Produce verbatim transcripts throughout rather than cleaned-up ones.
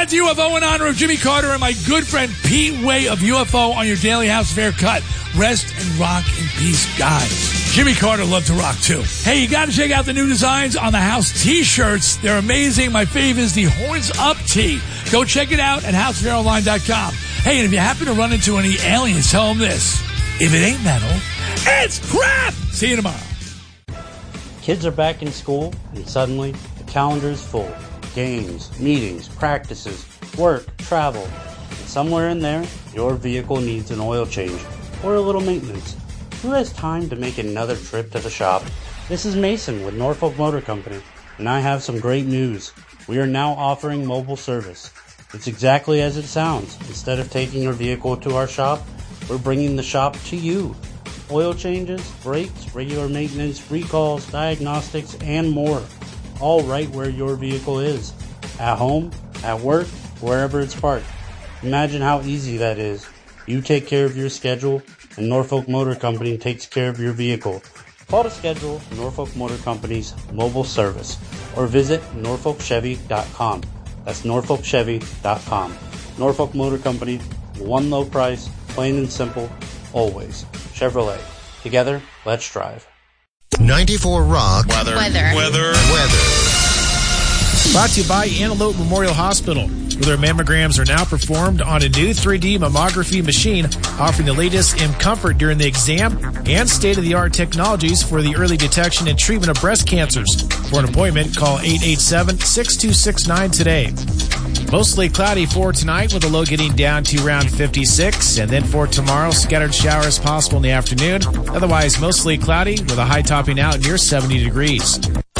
to U F O in honor of Jimmy Carter and my good friend Pete Way of U F O on your daily House Fair cut. Rest and rock in peace, guys. Jimmy Carter loved to rock, too. Hey, you got to check out the new designs on the House T-shirts. They're amazing. My fave is the Horns Up tee. Go check it out at house fair online dot com. Hey, and if you happen to run into any aliens, tell them this. If it ain't metal, it's crap! See you tomorrow. Kids are back in school, and suddenly the calendar is full. Games, meetings, practices, work, travel. And somewhere in there, your vehicle needs an oil change or a little maintenance. Who has time to make another trip to the shop? This is Mason with Norfolk Motor Company, and I have some great news. We are now offering mobile service. It's exactly as it sounds. Instead of taking your vehicle to our shop, we're bringing the shop to you. Oil changes, brakes, regular maintenance, recalls, diagnostics, and more. All right where your vehicle is. At home, at work, wherever it's parked. Imagine how easy that is. You take care of your schedule, and Norfolk Motor Company takes care of your vehicle. Call to schedule Norfolk Motor Company's mobile service or visit norfolk chevy dot com. That's norfolk chevy dot com. Norfolk Motor Company, one low price, plain and simple, always. Chevrolet. Together, let's drive. ninety-four Rock. Weather. Weather. Weather. Weather. Brought to you by Antelope Memorial Hospital, where their mammograms are now performed on a new three D mammography machine, offering the latest in comfort during the exam and state-of-the-art technologies for the early detection and treatment of breast cancers. For an appointment, call eight eight seven, six two six nine today. Mostly cloudy for tonight with a low getting down to around fifty-six. And then for tomorrow, scattered showers possible in the afternoon. Otherwise, mostly cloudy with a high topping out near seventy degrees.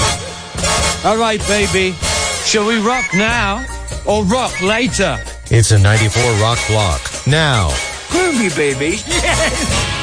All right, baby. Shall we rock now or rock later? It's a ninety-four Rock block. Now. Groovy, baby. Yes!